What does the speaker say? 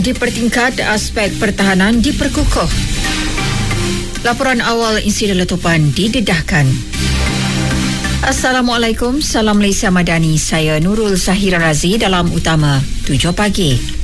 Dipertingkat, aspek pertahanan diperkukuh. Laporan awal insiden letupan didedahkan. Assalamualaikum, salam Malaysia Madani. Saya Nurul Zahira Razi dalam Utama 7 pagi.